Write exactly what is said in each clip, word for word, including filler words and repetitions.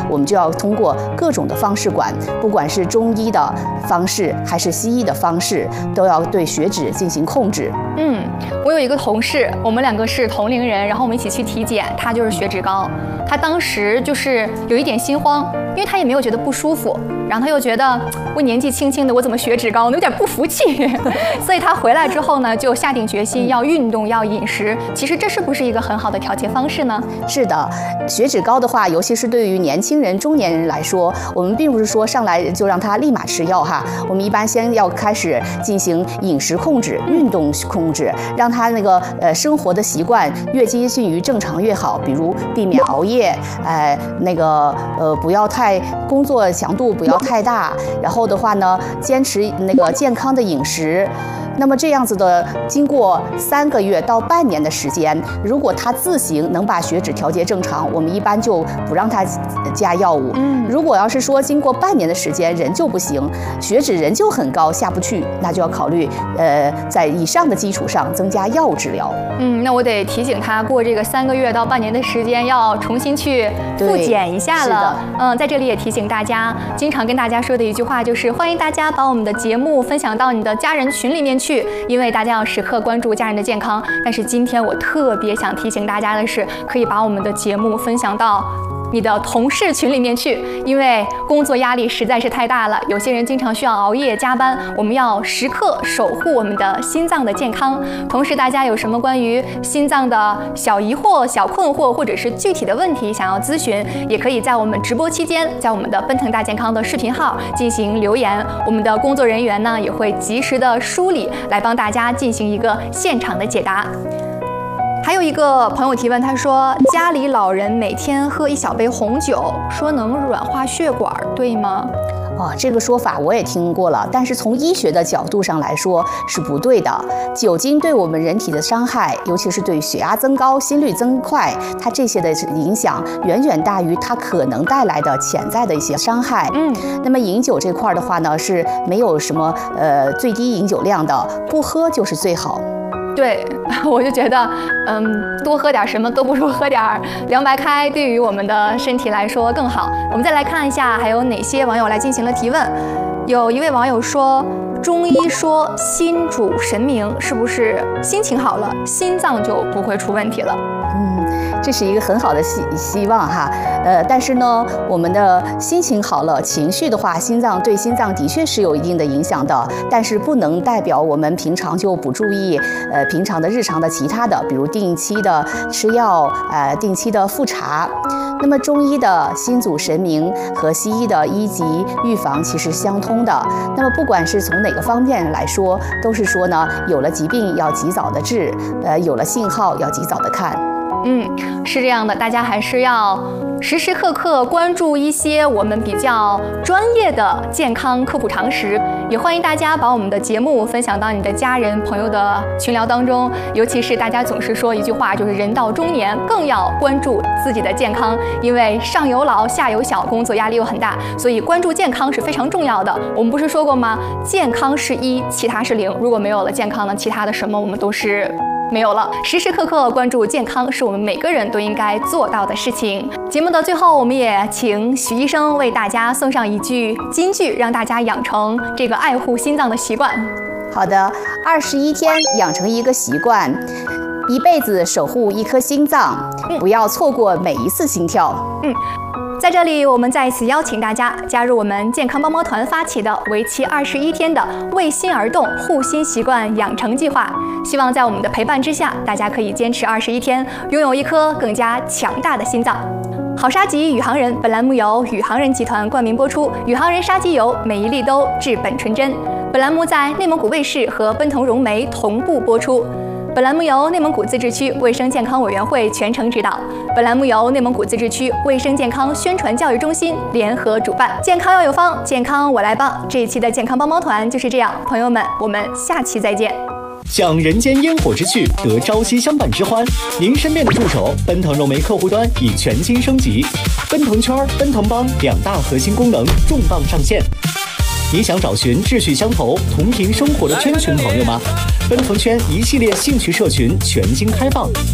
我们就要通过各种的方式管，不管是中医的方式还是西医的方式，都要对血脂进行控制。 嗯，我有一个同事，我们两个是同龄人，然后我们一起去体检，他就是血脂高，他当时就是有一点心慌，因为他也没有觉得不舒服，然后他又觉得我年纪轻轻的，我怎么血脂高呢？有点不服气，所以他回来之后呢，就下定决心要运动，要饮食。其实这是不是一个很好的调节方式呢？ 是的，血脂高的话，尤其是对于年轻人、中年人来说，我们并不是说上来就让他立马吃药哈，我们一般先要开始进行饮食控制、运动控制，让他那个呃生活的习惯越接近于正常越好，比如避免熬夜，呃那个呃不要太工作强度不要太大，然后的话呢，坚持那个健康的饮食。那么这样子的，经过三个月到半年的时间，如果他自行能把血脂调节正常，我们一般就不让他加药物。嗯，如果要是说经过半年的时间人就不行，血脂仍旧很高下不去，那就要考虑呃在以上的基础上增加药物治疗。 嗯，那我得提醒他过这个三个月到半年的时间要重新去复检一下了。嗯，在这里也提醒大家，经常跟大家说的一句话就是欢迎大家把我们的节目分享到你的家人群里面去。因为大家要时刻关注家人的健康，但是今天我特别想提醒大家的是，可以把我们的节目分享到你的同事群里面去，因为工作压力实在是太大了，有些人经常需要熬夜加班，我们要时刻守护我们的心脏的健康。同时大家有什么关于心脏的小疑惑、小困惑，或者是具体的问题想要咨询，也可以在我们直播期间在我们的奔腾大健康的视频号进行留言，我们的工作人员呢也会及时的梳理，来帮大家进行一个现场的解答。还有一个朋友提问，他说家里老人每天喝一小杯红酒，说能软化血管，对吗？ 哦，这个说法我也听过了，但是从医学的角度上来说是不对的。酒精对我们人体的伤害，尤其是对血压增高、心率增快，它这些的影响远远大于它可能带来的潜在的一些伤害。嗯，那么饮酒这块的话呢，是没有什么呃最低饮酒量的，不喝就是最好。 对，我就觉得，嗯，多喝点什么都不如喝点凉白开，对于我们的身体来说更好。我们再来看一下，还有哪些网友来进行了提问。有一位网友说，中医说心主神明，是不是心情好了，心脏就不会出问题了？ 嗯，这是一个很好的希希望哈，呃，但是呢，我们的心情好了，情绪的话，心脏对心脏的确是有一定的影响的，但是不能代表我们平常就不注意，呃，平常的日常的其他的，比如定期的吃药，呃，定期的复查。那么中医的心主神明和西医的一级预防其实相通的。那么不管是从哪个方面来说，都是说呢，有了疾病要及早的治，呃，有了信号要及早的看。 嗯，是这样的，大家还是要时时刻刻关注一些我们比较专业的健康科普常识，也欢迎大家把我们的节目分享到你的家人朋友的群聊当中。尤其是大家总是说一句话，就是人到中年更要关注自己的健康，因为上有老下有小，工作压力又很大，所以关注健康是非常重要的。我们不是说过吗？健康是一，其他是零。如果没有了健康呢，其他的什么我们都是没有了。时时刻刻关注健康是我们每个人都应该做到的事情。节目的最后，我们也请许医生为大家送上一句金句，让大家养成这个爱护心脏的习惯。 好的，二十一天养成一个习惯，一辈子守护一颗心脏，不要错过每一次心跳。 嗯。在这里，我们再一次邀请大家加入我们健康帮帮团发起的为期二十一天的为心而动护心习惯养成计划。希望在我们的陪伴之下，大家可以坚持二十一天，拥有一颗更加强大的心脏。好沙棘宇航人本栏目由宇航人集团冠名播出，宇航人沙棘油每一粒都治本纯真。本栏目在内蒙古卫视和奔腾融媒同步播出。本栏目由内蒙古自治区卫生健康委员会全程指导。本栏目由内蒙古自治区卫生健康宣传教育中心联合主办。健康要有方，健康我来帮。这一期的健康帮帮团就是这样，朋友们，我们下期再见。 享人间烟火之趣，得朝夕相伴之欢。您身边的助手奔腾融媒客户端已全新升级，奔腾圈、奔腾帮两大核心功能重磅上线。你想找寻志趣相投、同频生活的圈群朋友吗？奔腾圈一系列兴趣社群全新开放。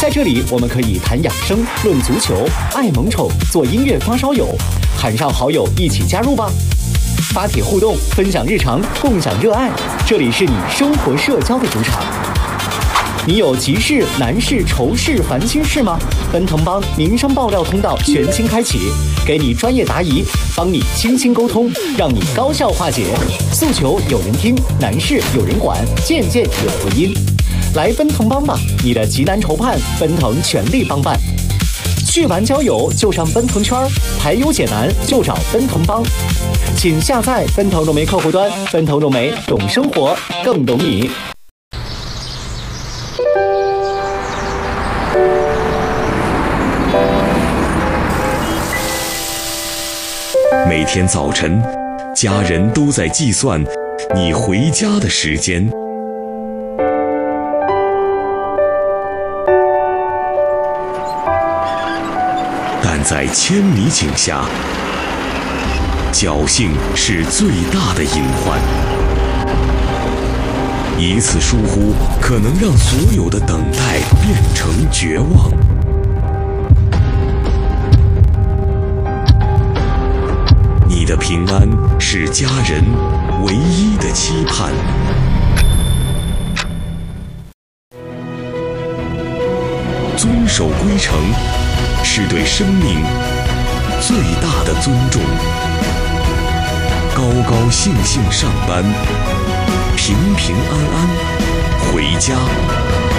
在这里，我们可以谈养生、论足球、爱萌宠、做音乐发烧友，喊上好友一起加入吧！发帖互动，分享日常，共享热爱，这里是你生活社交的主场。你有急事、难事、愁事、烦心事吗？奔腾帮民生爆料通道全新开启，给你专业答疑，帮你倾心沟通，让你高效化解。诉求有人听，难事有人管，件件有回音。来奔腾帮吧，你的急难愁盼，奔腾全力帮办。去玩交友就上奔腾圈，排忧解难就找奔腾帮。请下载奔腾融媒客户端，奔腾融媒懂生活，更懂你。 每天早晨，家人都在计算你回家的时间。但在千里景下，侥幸是最大的隐患。一次疏忽，可能让所有的等待变成绝望。你的平安是家人唯一的期盼。遵守规程是对生命最大的尊重。高高兴兴上班，平平安安回家。